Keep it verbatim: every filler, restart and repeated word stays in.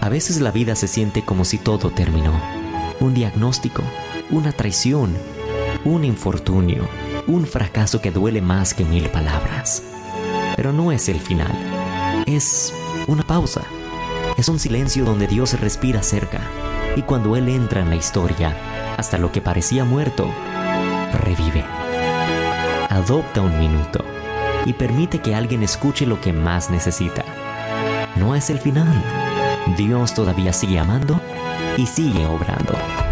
A veces la vida se siente como si todo terminó. Un diagnóstico, una traición, un infortunio, un fracaso que duele más que mil palabras. Pero no es el final. Es una pausa. Es un silencio donde Dios respira cerca. Y cuando Él entra en la historia, hasta lo que parecía muerto, revive. Adopta un minuto y permite que alguien escuche lo que más necesita. No es el final. Dios todavía sigue amando y sigue obrando.